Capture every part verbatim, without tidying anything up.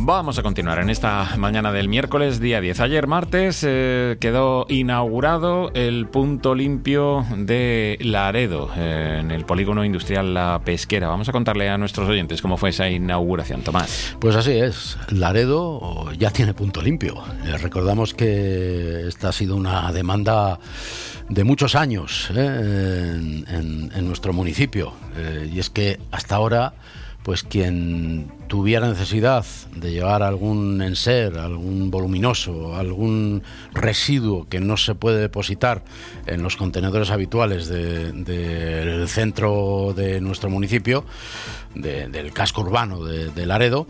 Vamos a continuar en esta mañana del miércoles, día diez. Ayer martes eh, quedó inaugurado el punto limpio de Laredo, eh, en el polígono industrial La Pesquera. Vamos a contarle a nuestros oyentes cómo fue esa inauguración, Tomás. Pues así es, Laredo ya tiene punto limpio. Eh, recordamos que esta ha sido una demanda de muchos años eh, en, en, en nuestro municipio, eh, y es que hasta ahora pues quien tuviera necesidad de llevar algún enser, algún voluminoso, algún residuo que no se puede depositar en los contenedores habituales de, de, del centro de nuestro municipio, de, del casco urbano de, de Laredo,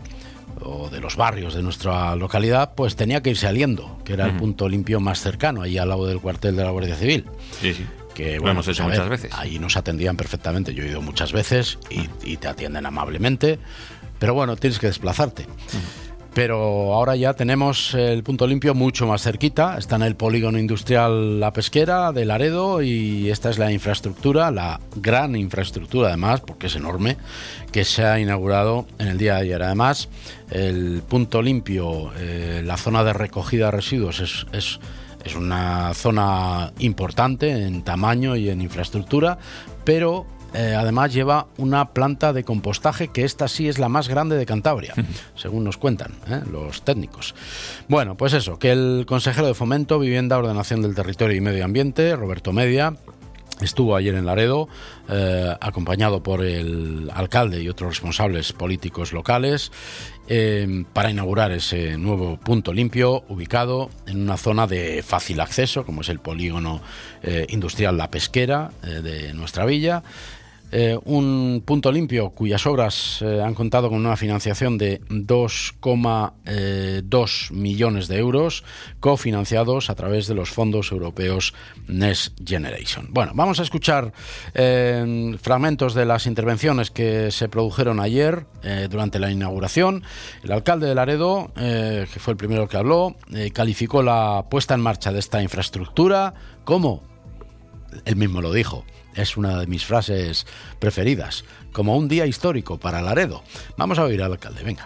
o de los barrios de nuestra localidad, pues tenía que irse a Liendo, que era uh-huh. el punto limpio más cercano, ahí al lado del cuartel de la Guardia Civil. Sí, sí. Que, lo bueno, hemos hecho pues, muchas ver, veces. Ahí nos atendían perfectamente. Yo he ido muchas veces y, y te atienden amablemente, pero bueno, tienes que desplazarte. Uh-huh. Pero ahora ya tenemos el punto limpio mucho más cerquita. Está en el polígono industrial La Pesquera de Laredo y esta es la infraestructura, la gran infraestructura además, porque es enorme, que se ha inaugurado en el día de ayer. Además, el punto limpio, eh, la zona de recogida de residuos es... es Es una zona importante en tamaño y en infraestructura, pero eh, además lleva una planta de compostaje que esta sí es la más grande de Cantabria, según nos cuentan ¿eh? los técnicos. Bueno, pues eso, que el consejero de Fomento, Vivienda, Ordenación del Territorio y Medio Ambiente, Roberto Media, estuvo ayer en Laredo, eh, acompañado por el alcalde y otros responsables políticos locales, eh, para inaugurar ese nuevo punto limpio ubicado en una zona de fácil acceso, como es el polígono eh, industrial La Pesquera eh, de nuestra villa. Eh, un punto limpio cuyas obras eh, han contado con una financiación de dos coma dos millones de euros cofinanciados a través de los fondos europeos Next Generation. Bueno, vamos a escuchar eh, fragmentos de las intervenciones que se produjeron ayer eh, durante la inauguración. El alcalde de Laredo, eh, que fue el primero que habló, eh, calificó la puesta en marcha de esta infraestructura como, él mismo lo dijo, es una de mis frases preferidas, como un día histórico para Laredo. Vamos a oír al alcalde, venga.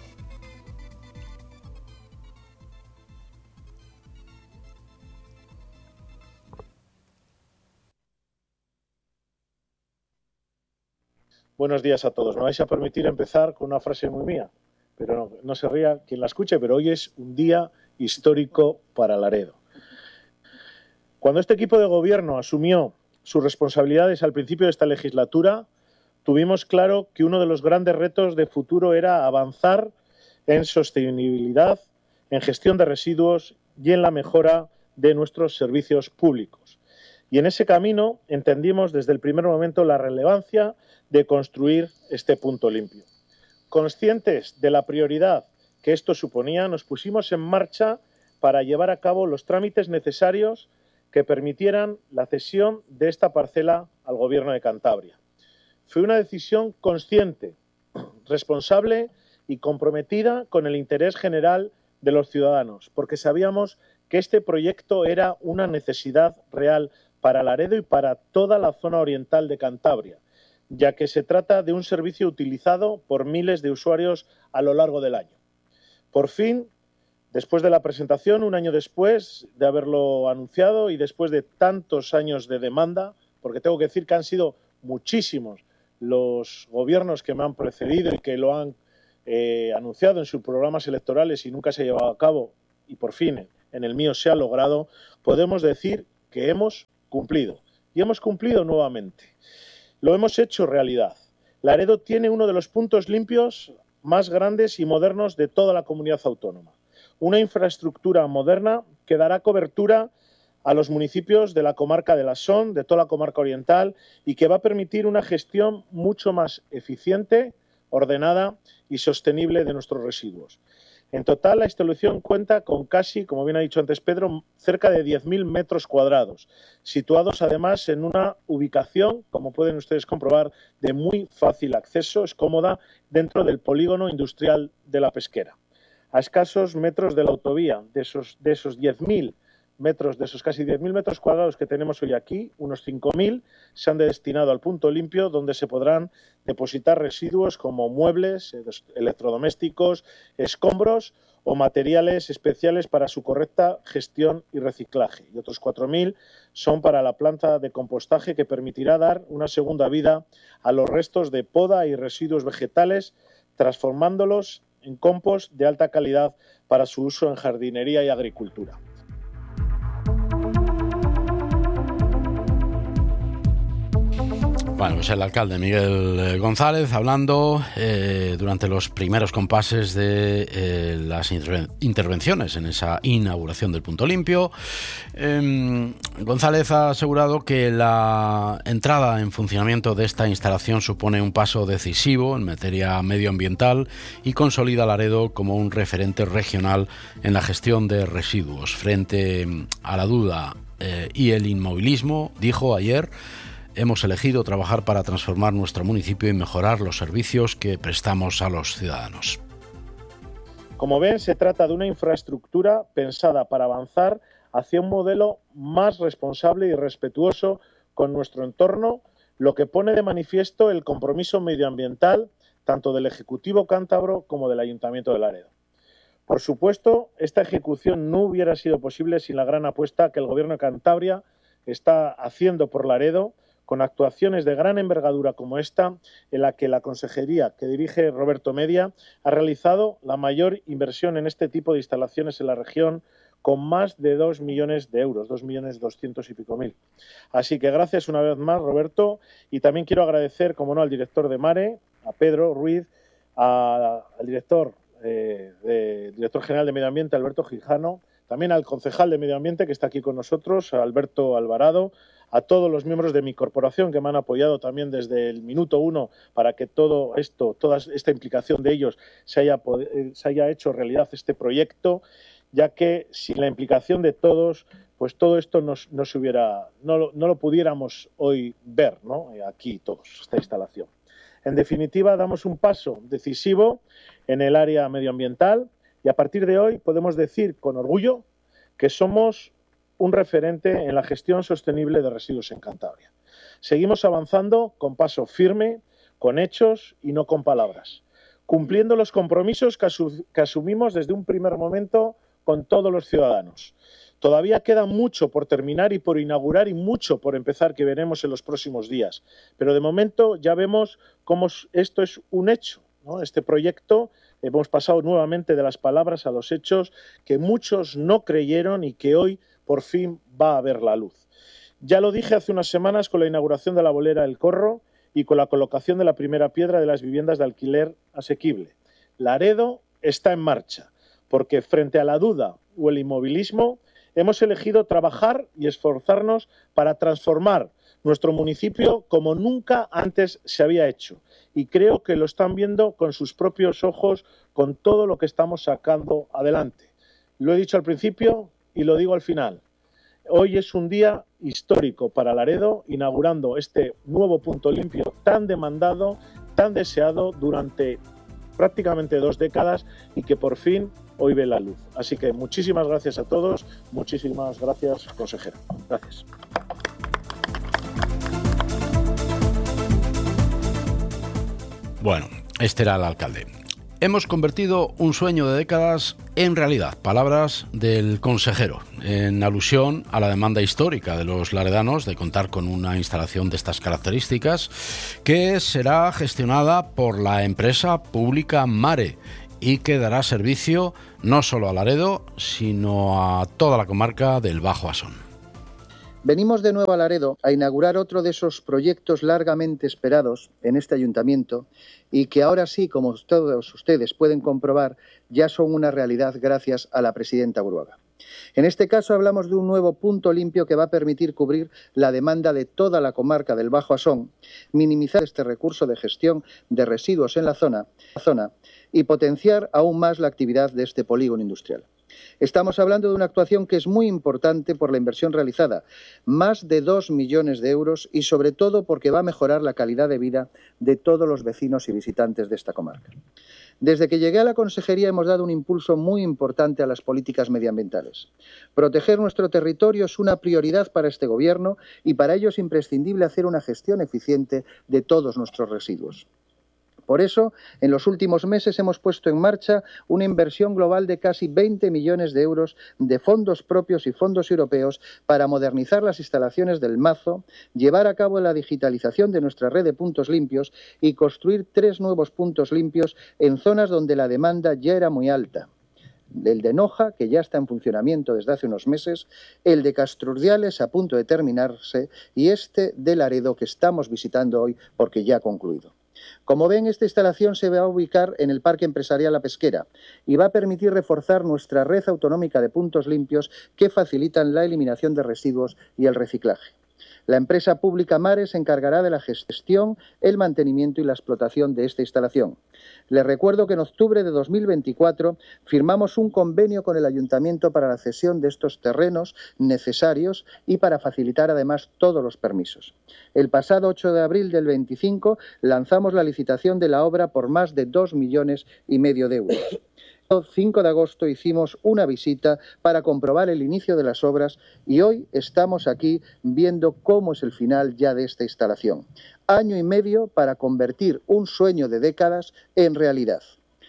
Buenos días a todos. Me vais a permitir empezar con una frase muy mía, pero no, no se ría quien la escuche, pero hoy es un día histórico para Laredo. Cuando este equipo de gobierno asumió sus responsabilidades al principio de esta legislatura, tuvimos claro que uno de los grandes retos de futuro era avanzar en sostenibilidad, en gestión de residuos y en la mejora de nuestros servicios públicos. Y en ese camino entendimos desde el primer momento la relevancia de construir este punto limpio. Conscientes de la prioridad que esto suponía, nos pusimos en marcha para llevar a cabo los trámites necesarios que permitieran la cesión de esta parcela al Gobierno de Cantabria. Fue una decisión consciente, responsable y comprometida con el interés general de los ciudadanos, porque sabíamos que este proyecto era una necesidad real para Laredo y para toda la zona oriental de Cantabria, ya que se trata de un servicio utilizado por miles de usuarios a lo largo del año. Por fin, después de la presentación, un año después de haberlo anunciado y después de tantos años de demanda, porque tengo que decir que han sido muchísimos los gobiernos que me han precedido y que lo han eh, anunciado en sus programas electorales y nunca se ha llevado a cabo, y por fin en el mío se ha logrado, podemos decir que hemos cumplido. Y hemos cumplido nuevamente. Lo hemos hecho realidad. Laredo tiene uno de los puntos limpios más grandes y modernos de toda la comunidad autónoma. Una infraestructura moderna que dará cobertura a los municipios de la comarca de la Son, de toda la comarca oriental, y que va a permitir una gestión mucho más eficiente, ordenada y sostenible de nuestros residuos. En total, la instalación cuenta con casi, como bien ha dicho antes Pedro, cerca de diez mil metros cuadrados, situados además en una ubicación, como pueden ustedes comprobar, de muy fácil acceso, es cómoda, dentro del polígono industrial de La Pesquera. A escasos metros de la autovía, de esos, de esos diez mil metros, de esos casi diez mil metros cuadrados que tenemos hoy aquí, unos cinco mil se han destinado al punto limpio, donde se podrán depositar residuos como muebles, electrodomésticos, escombros o materiales especiales para su correcta gestión y reciclaje. Y otros cuatro mil son para la planta de compostaje, que permitirá dar una segunda vida a los restos de poda y residuos vegetales, transformándolos en compost de alta calidad para su uso en jardinería y agricultura. Bueno, pues el alcalde Miguel González hablando eh, durante los primeros compases de eh, las interven- intervenciones en esa inauguración del punto limpio. Eh, González ha asegurado que la entrada en funcionamiento de esta instalación supone un paso decisivo en materia medioambiental y consolida Laredo como un referente regional en la gestión de residuos. Frente a la duda eh, y el inmovilismo, dijo ayer, hemos elegido trabajar para transformar nuestro municipio y mejorar los servicios que prestamos a los ciudadanos. Como ven, se trata de una infraestructura pensada para avanzar hacia un modelo más responsable y respetuoso con nuestro entorno, lo que pone de manifiesto el compromiso medioambiental tanto del Ejecutivo cántabro como del Ayuntamiento de Laredo. Por supuesto, esta ejecución no hubiera sido posible sin la gran apuesta que el Gobierno de Cantabria está haciendo por Laredo, con actuaciones de gran envergadura como esta, en la que la consejería que dirige Roberto Media ha realizado la mayor inversión en este tipo de instalaciones en la región, con más de dos millones de euros, dos millones doscientos y pico mil. Así que gracias una vez más, Roberto, y también quiero agradecer, como no, al director de Mare, a Pedro Ruiz, a, al director, eh, de, director general de Medio Ambiente, Alberto Gijano, también al concejal de Medio Ambiente que está aquí con nosotros, a Alberto Alvarado, a todos los miembros de mi corporación que me han apoyado también desde el minuto uno para que todo esto, toda esta implicación de ellos se haya, se haya hecho realidad este proyecto, ya que sin la implicación de todos, pues todo esto no, no se hubiera, no, lo, no lo pudiéramos hoy ver, ¿no? Aquí todos, esta instalación. En definitiva, damos un paso decisivo en el área medioambiental y a partir de hoy podemos decir con orgullo que somos un referente en la gestión sostenible de residuos en Cantabria. Seguimos avanzando con paso firme, con hechos y no con palabras, cumpliendo los compromisos que, asu- que asumimos desde un primer momento con todos los ciudadanos. Todavía queda mucho por terminar y por inaugurar y mucho por empezar que veremos en los próximos días, pero de momento ya vemos cómo esto es un hecho, ¿no? Este proyecto, hemos pasado nuevamente de las palabras a los hechos que muchos no creyeron y que hoy por fin va a ver la luz. Ya lo dije hace unas semanas con la inauguración de la bolera El Corro y con la colocación de la primera piedra de las viviendas de alquiler asequible. Laredo está en marcha, porque frente a la duda o el inmovilismo hemos elegido trabajar y esforzarnos para transformar nuestro municipio como nunca antes se había hecho. Y creo que lo están viendo con sus propios ojos con todo lo que estamos sacando adelante. Lo he dicho al principio y lo digo al final. Hoy es un día histórico para Laredo, inaugurando este nuevo punto limpio tan demandado, tan deseado durante prácticamente dos décadas y que por fin hoy ve la luz. Así que muchísimas gracias a todos, muchísimas gracias, consejero. Gracias. Bueno, este era el alcalde. Hemos convertido un sueño de décadas en realidad. Palabras del consejero, en alusión a la demanda histórica de los laredanos de contar con una instalación de estas características, que será gestionada por la empresa pública Mare y que dará servicio no solo a Laredo, sino a toda la comarca del Bajo Asón. Venimos de nuevo a Laredo a inaugurar otro de esos proyectos largamente esperados en este ayuntamiento y que ahora sí, como todos ustedes pueden comprobar, ya son una realidad gracias a la presidenta Buruaga. En este caso hablamos de un nuevo punto limpio que va a permitir cubrir la demanda de toda la comarca del Bajo Asón, minimizar este recurso de gestión de residuos en la zona, la zona y potenciar aún más la actividad de este polígono industrial. Estamos hablando de una actuación que es muy importante por la inversión realizada, más de dos millones de euros y sobre todo porque va a mejorar la calidad de vida de todos los vecinos y visitantes de esta comarca. Desde que llegué a la consejería hemos dado un impulso muy importante a las políticas medioambientales. Proteger nuestro territorio es una prioridad para este Gobierno y para ello es imprescindible hacer una gestión eficiente de todos nuestros residuos. Por eso, en los últimos meses hemos puesto en marcha una inversión global de casi veinte millones de euros de fondos propios y fondos europeos para modernizar las instalaciones del Mazo, llevar a cabo la digitalización de nuestra red de puntos limpios y construir tres nuevos puntos limpios en zonas donde la demanda ya era muy alta. El de Noja, que ya está en funcionamiento desde hace unos meses, el de Castrurdiales a punto de terminarse y este de Laredo que estamos visitando hoy porque ya ha concluido. Como ven, esta instalación se va a ubicar en el Parque Empresarial La Pesquera y va a permitir reforzar nuestra red autonómica de puntos limpios que facilitan la eliminación de residuos y el reciclaje. La empresa pública Mares se encargará de la gestión, el mantenimiento y la explotación de esta instalación. Les recuerdo que en octubre de dos mil veinticuatro firmamos un convenio con el Ayuntamiento para la cesión de estos terrenos necesarios y para facilitar además todos los permisos. El pasado ocho de abril del veinticinco lanzamos la licitación de la obra por más de dos millones y medio de euros. El cinco de agosto hicimos una visita para comprobar el inicio de las obras y hoy estamos aquí viendo cómo es el final ya de esta instalación. Año y medio para convertir un sueño de décadas en realidad.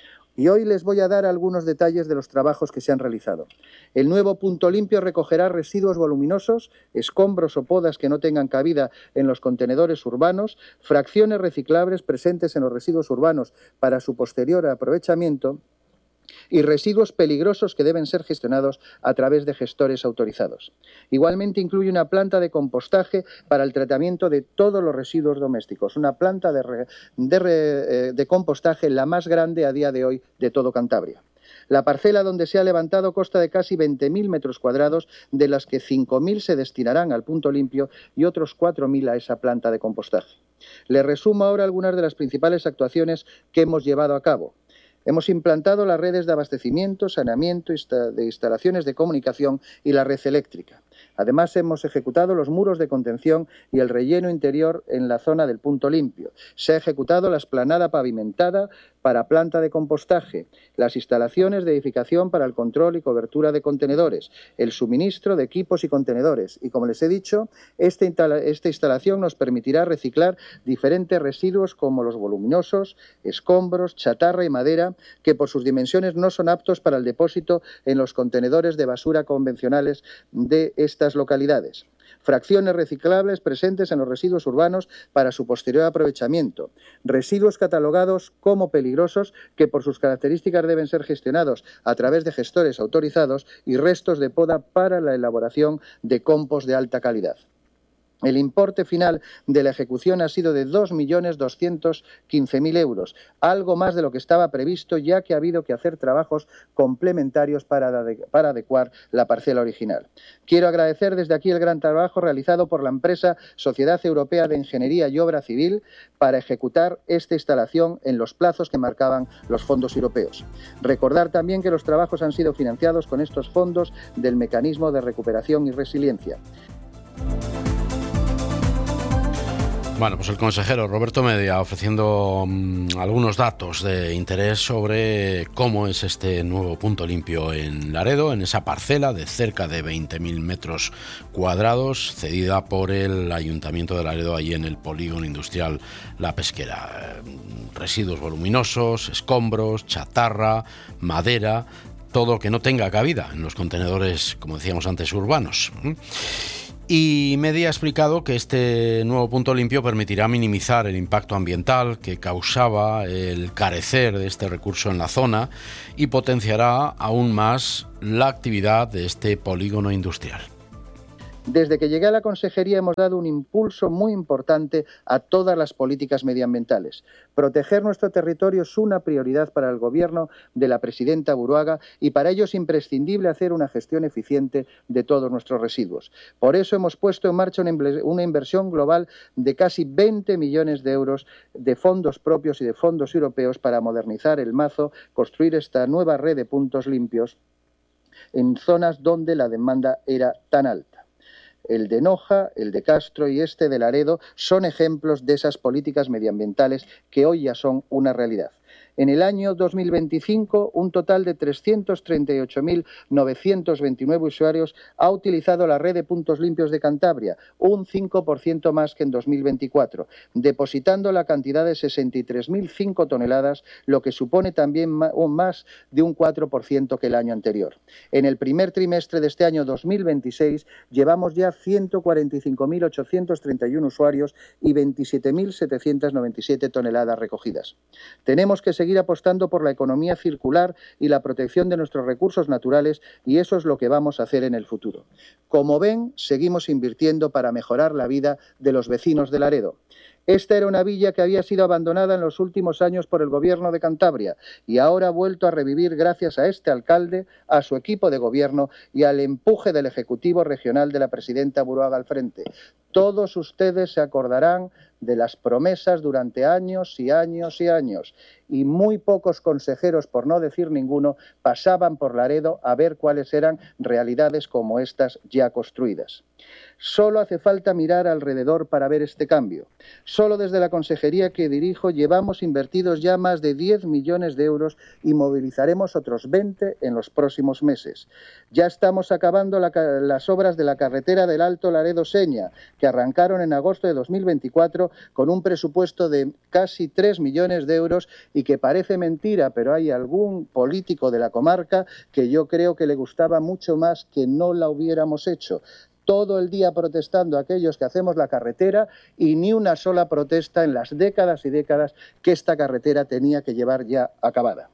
Y hoy les voy a dar algunos detalles de los trabajos que se han realizado. El nuevo punto limpio recogerá residuos voluminosos, escombros o podas que no tengan cabida en los contenedores urbanos, fracciones reciclables presentes en los residuos urbanos para su posterior aprovechamiento, y residuos peligrosos que deben ser gestionados a través de gestores autorizados. Igualmente incluye una planta de compostaje para el tratamiento de todos los residuos domésticos, una planta de, re, de, re, de compostaje la más grande a día de hoy de todo Cantabria. La parcela donde se ha levantado consta de casi veinte mil metros cuadrados, de las que cinco mil se destinarán al punto limpio y otros cuatro mil a esa planta de compostaje. Les resumo ahora algunas de las principales actuaciones que hemos llevado a cabo. Hemos implantado las redes de abastecimiento, saneamiento de instalaciones de comunicación y la red eléctrica. Además, hemos ejecutado los muros de contención y el relleno interior en la zona del punto limpio. Se ha ejecutado la explanada pavimentada para planta de compostaje, las instalaciones de edificación para el control y cobertura de contenedores, el suministro de equipos y contenedores. Y como les he dicho, esta, instala esta instalación nos permitirá reciclar diferentes residuos como los voluminosos, escombros, chatarra y madera, que por sus dimensiones no son aptos para el depósito en los contenedores de basura convencionales de estas localidades. Fracciones reciclables presentes en los residuos urbanos para su posterior aprovechamiento. Residuos catalogados como peligrosos que por sus características deben ser gestionados a través de gestores autorizados y restos de poda para la elaboración de compost de alta calidad. El importe final de la ejecución ha sido de dos millones doscientos quince mil euros, algo más de lo que estaba previsto, ya que ha habido que hacer trabajos complementarios para, para adecuar la parcela original. Quiero agradecer desde aquí el gran trabajo realizado por la empresa Sociedad Europea de Ingeniería y Obra Civil para ejecutar esta instalación en los plazos que marcaban los fondos europeos. Recordar también que los trabajos han sido financiados con estos fondos del Mecanismo de Recuperación y Resiliencia. Bueno, pues el consejero Roberto Media ofreciendo um, algunos datos de interés sobre cómo es este nuevo punto limpio en Laredo, en esa parcela de cerca de veinte mil metros cuadrados, cedida por el Ayuntamiento de Laredo allí en el polígono industrial La Pesquera. Residuos voluminosos, escombros, chatarra, madera, todo que no tenga cabida en los contenedores, como decíamos antes, urbanos. Y Media ha explicado que este nuevo punto limpio permitirá minimizar el impacto ambiental que causaba el carecer de este recurso en la zona y potenciará aún más la actividad de este polígono industrial. Desde que llegué a la consejería hemos dado un impulso muy importante a todas las políticas medioambientales. Proteger nuestro territorio es una prioridad para el Gobierno de la presidenta Buruaga y para ello es imprescindible hacer una gestión eficiente de todos nuestros residuos. Por eso hemos puesto en marcha una inversión global de casi veinte millones de euros de fondos propios y de fondos europeos para modernizar el Mazo, construir esta nueva red de puntos limpios en zonas donde la demanda era tan alta. El de Noja, el de Castro y este de Laredo son ejemplos de esas políticas medioambientales que hoy ya son una realidad. En el año dos mil veinticinco, un total de trescientos treinta y ocho mil novecientos veintinueve usuarios ha utilizado la red de puntos limpios de Cantabria, un cinco por ciento más que en dos mil veinticuatro, depositando la cantidad de sesenta y tres mil cinco toneladas, lo que supone también más de un cuatro por ciento que el año anterior. En el primer trimestre de este año dos mil veintiséis llevamos ya ciento cuarenta y cinco mil ochocientos treinta y uno usuarios y veintisiete mil setecientos noventa y siete toneladas recogidas. Tenemos que seguir apostando por la economía circular y la protección de nuestros recursos naturales, y eso es lo que vamos a hacer en el futuro. Como ven, seguimos invirtiendo para mejorar la vida de los vecinos de Laredo. Esta era una villa que había sido abandonada en los últimos años por el Gobierno de Cantabria y ahora ha vuelto a revivir gracias a este alcalde, a su equipo de gobierno y al empuje del Ejecutivo Regional de la presidenta Buruaga al frente. Todos ustedes se acordarán de las promesas durante años y años y años, y muy pocos consejeros, por no decir ninguno, pasaban por Laredo a ver cuáles eran realidades como estas ya construidas. Solo hace falta mirar alrededor para ver este cambio. Solo desde la consejería que dirijo llevamos invertidos ya más de diez millones de euros y movilizaremos otros veinte en los próximos meses. Ya estamos acabando la, las obras de la carretera del Alto Laredo-Seña, que arrancaron en agosto de dos mil veinticuatro con un presupuesto de casi tres millones de euros y que parece mentira, pero hay algún político de la comarca que yo creo que le gustaba mucho más que no la hubiéramos hecho. Todo el día protestando a aquellos que hacemos la carretera y ni una sola protesta en las décadas y décadas que esta carretera tenía que llevar ya acabada.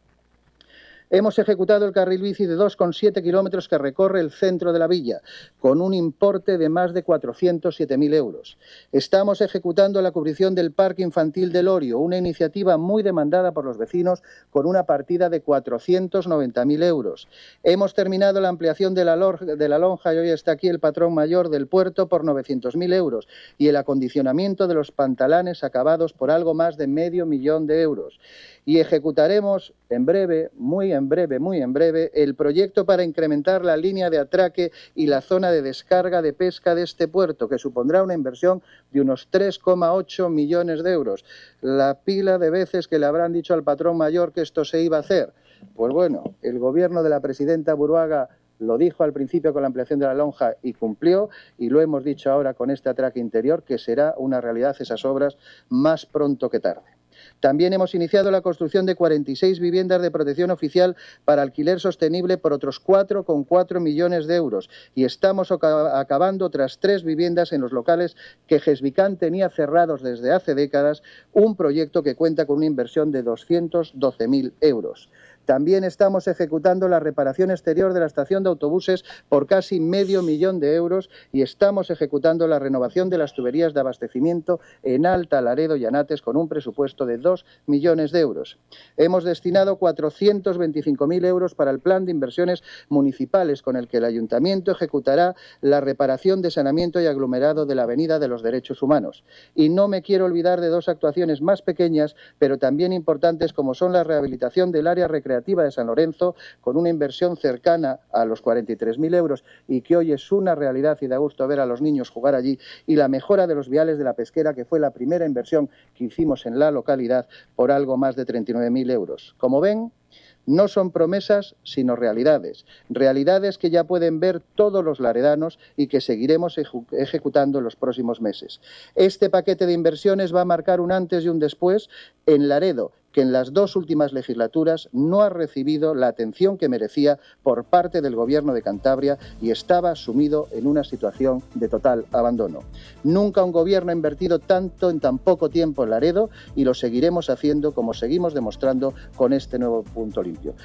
Hemos ejecutado el carril bici de dos coma siete kilómetros que recorre el centro de la villa, con un importe de más de cuatrocientos siete mil euros. Estamos ejecutando la cubrición del Parque Infantil del Orio, una iniciativa muy demandada por los vecinos, con una partida de cuatrocientos noventa mil euros. Hemos terminado la ampliación de la, de la lonja, y hoy está aquí el patrón mayor del puerto, por novecientos mil euros, y el acondicionamiento de los pantalanes acabados por algo más de medio millón de euros. Y ejecutaremos en breve, muy en breve, muy en breve, el proyecto para incrementar la línea de atraque y la zona de descarga de pesca de este puerto, que supondrá una inversión de unos tres coma ocho millones de euros. La pila de veces que le habrán dicho al patrón mayor que esto se iba a hacer. Pues bueno, el gobierno de la presidenta Buruaga lo dijo al principio con la ampliación de la lonja y cumplió, y lo hemos dicho ahora con este atraque interior, que será una realidad esas obras más pronto que tarde. También hemos iniciado la construcción de cuarenta y seis viviendas de protección oficial para alquiler sostenible por otros cuatro coma cuatro millones de euros y estamos acabando otras tres viviendas en los locales que Gesvican tenía cerrados desde hace décadas, un proyecto que cuenta con una inversión de doscientos doce mil euros. También estamos ejecutando la reparación exterior de la estación de autobuses por casi medio millón de euros y estamos ejecutando la renovación de las tuberías de abastecimiento en Alta, Laredo y Anates con un presupuesto de dos millones de euros. Hemos destinado cuatrocientos veinticinco mil euros para el plan de inversiones municipales con el que el Ayuntamiento ejecutará la reparación de saneamiento y aglomerado de la Avenida de los Derechos Humanos. Y no me quiero olvidar de dos actuaciones más pequeñas, pero también importantes, como son la rehabilitación del área recreativa de San Lorenzo, con una inversión cercana a los cuarenta y tres mil euros y que hoy es una realidad y da gusto ver a los niños jugar allí, y la mejora de los viales de la Pesquera, que fue la primera inversión que hicimos en la localidad por algo más de treinta y nueve mil euros. Como ven, no son promesas, sino realidades. Realidades que ya pueden ver todos los laredanos y que seguiremos eje- ejecutando en los próximos meses. Este paquete de inversiones va a marcar un antes y un después en Laredo, que en las dos últimas legislaturas no ha recibido la atención que merecía por parte del Gobierno de Cantabria y estaba sumido en una situación de total abandono. Nunca un gobierno ha invertido tanto en tan poco tiempo en Laredo y lo seguiremos haciendo, como seguimos demostrando con este nuevo punto limpio.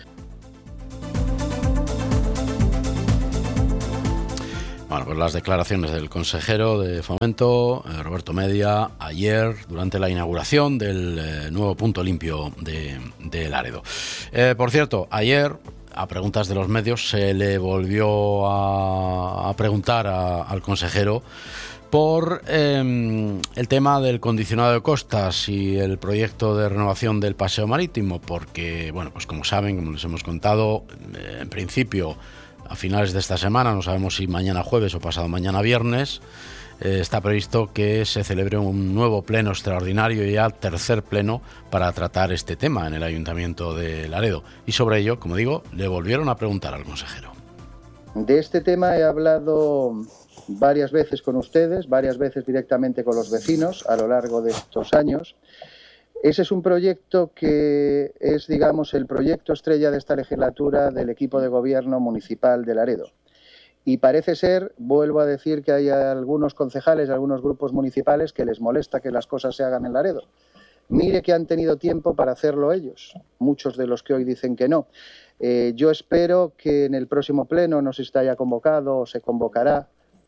Bueno, pues las declaraciones del consejero de Fomento, eh, Roberto Media, ayer durante la inauguración del eh, nuevo punto limpio de, de Laredo. Eh, por cierto, ayer, a preguntas de los medios, se le volvió a, a preguntar a, al consejero por eh, el tema del condicionado de costas y el proyecto de renovación del paseo marítimo, porque, bueno, pues como saben, como les hemos contado, eh, en principio, a finales de esta semana, no sabemos si mañana jueves o pasado mañana viernes, eh, está previsto que se celebre un nuevo pleno extraordinario, ya tercer pleno, para tratar este tema en el Ayuntamiento de Laredo. Y sobre ello, como digo, le volvieron a preguntar al consejero. De este tema he hablado varias veces con ustedes, varias veces directamente con los vecinos a lo largo de estos años. Ese es un proyecto que es, digamos, el proyecto estrella de esta legislatura del equipo de gobierno municipal de Laredo. Y parece ser, vuelvo a decir, que hay algunos concejales, algunos grupos municipales que les molesta que las cosas se hagan en Laredo. Mire que han tenido tiempo para hacerlo ellos, muchos de los que hoy dicen que no. Eh, yo espero que en el próximo pleno, no sé si está ya convocado o se convocará,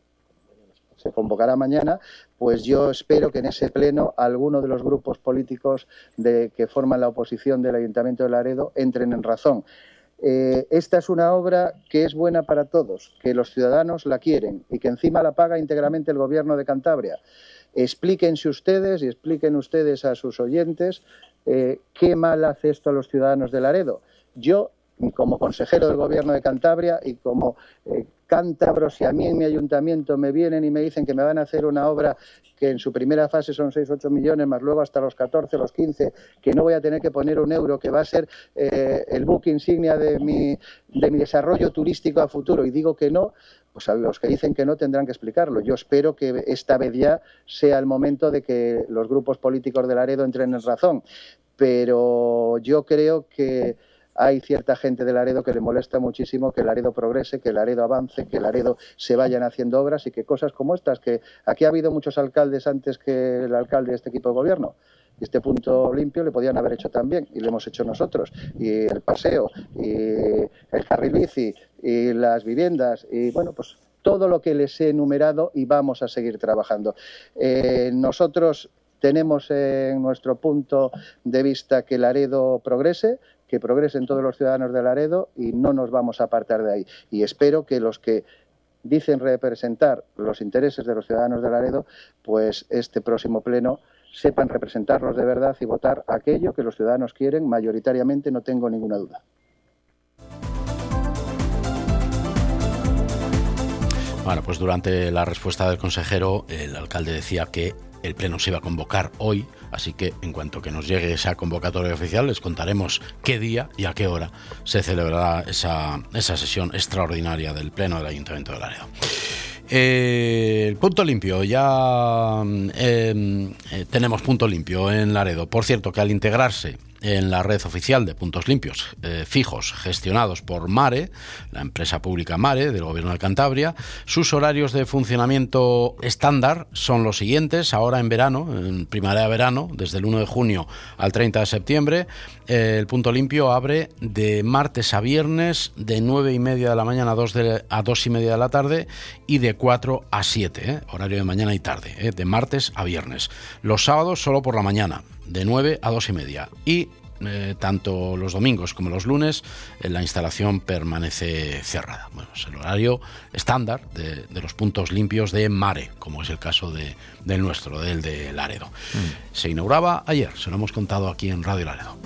se convocará mañana, pues yo espero que en ese pleno alguno de los grupos políticos de, que forman la oposición del Ayuntamiento de Laredo entren en razón. Eh, esta es una obra que es buena para todos, que los ciudadanos la quieren y que encima la paga íntegramente el Gobierno de Cantabria. Explíquense ustedes y expliquen ustedes a sus oyentes eh, qué mal hace esto a los ciudadanos de Laredo. Yo, como consejero del Gobierno de Cantabria y como eh, cántabro, si a mí en mi ayuntamiento me vienen y me dicen que me van a hacer una obra que en su primera fase son seis u ocho millones, más luego hasta los catorce, los quince, que no voy a tener que poner un euro, que va a ser eh, el buque insignia de mi, de mi desarrollo turístico a futuro, y digo que no, pues a los que dicen que no tendrán que explicarlo. Yo espero que esta vez ya sea el momento de que los grupos políticos de Laredo entren en razón, pero yo creo que hay cierta gente de Laredo que le molesta muchísimo que Laredo progrese, que Laredo avance, que Laredo se vayan haciendo obras y que cosas como estas, que aquí ha habido muchos alcaldes antes que el alcalde de este equipo de gobierno. Y este punto limpio le podían haber hecho también, y lo hemos hecho nosotros. Y el paseo, y el carril bici, y las viviendas, y bueno, pues todo lo que les he enumerado, y vamos a seguir trabajando. Eh, nosotros tenemos en nuestro punto de vista que Laredo progrese, que progresen todos los ciudadanos de Laredo, y no nos vamos a apartar de ahí. Y espero que los que dicen representar los intereses de los ciudadanos de Laredo, pues este próximo pleno sepan representarlos de verdad y votar aquello que los ciudadanos quieren mayoritariamente, no tengo ninguna duda. Bueno, pues durante la respuesta del consejero, el alcalde decía que el pleno se iba a convocar hoy, así que en cuanto que nos llegue esa convocatoria oficial les contaremos qué día y a qué hora se celebrará esa, esa sesión extraordinaria del pleno del Ayuntamiento de Laredo. Eh, el punto limpio, ya eh, eh, tenemos punto limpio en Laredo. Por cierto, que al integrarse en la red oficial de puntos limpios eh, fijos gestionados por Mare, la empresa pública Mare del Gobierno de Cantabria, sus horarios de funcionamiento estándar son los siguientes. Ahora en verano, en primavera-verano, desde el uno de junio al treinta de septiembre, eh, el punto limpio abre de martes a viernes de nueve y media de la mañana a dos, de, a dos y media de la tarde y de cuatro a siete, eh, horario de mañana y tarde, eh, de martes a viernes. Los sábados solo por la mañana, de nueve a dos y media, y eh, tanto los domingos como los lunes eh, la instalación permanece cerrada. Bueno, es el horario estándar de, de los puntos limpios de Mare, como es el caso de, del nuestro, del de Laredo. Mm. Se inauguraba ayer, se lo hemos contado aquí en Radio Laredo.